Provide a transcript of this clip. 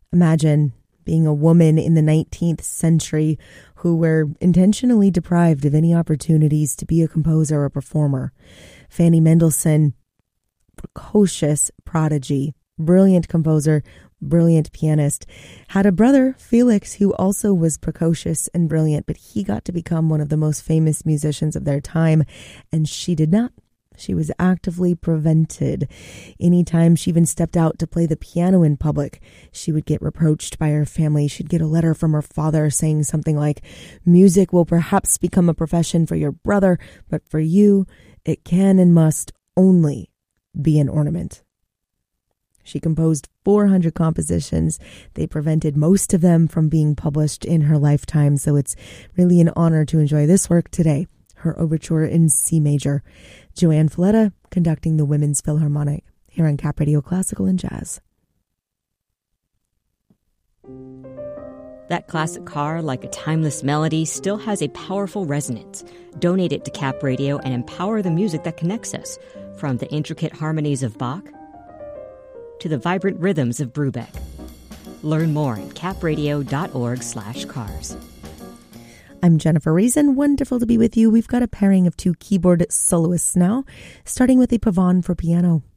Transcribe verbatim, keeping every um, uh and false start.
Imagine being a woman in the nineteenth century who were intentionally deprived of any opportunities to be a composer or performer. Fanny Mendelssohn, precocious prodigy, brilliant composer, brilliant pianist, had a brother, Felix, who also was precocious and brilliant, but he got to become one of the most famous musicians of their time, and she did not. She was actively prevented. Anytime she even stepped out to play the piano in public, she would get reproached by her family. She'd get a letter from her father saying something like, "Music will perhaps become a profession for your brother, but for you, it can and must only be an ornament." She composed four hundred compositions. They prevented most of them from being published in her lifetime, so it's really an honor to enjoy this work today, her overture in C major. Joanne Falletta conducting the Women's Philharmonic here on Cap Radio Classical and Jazz. That classic car, like a timeless melody, still has a powerful resonance. Donate it to Cap Radio and empower the music that connects us, from the intricate harmonies of Bach to the vibrant rhythms of Brubeck. Learn more at capradio.org slash cars. I'm Jennifer Reason. Wonderful to be with you. We've got a pairing of two keyboard soloists now, starting with a Pavane for piano.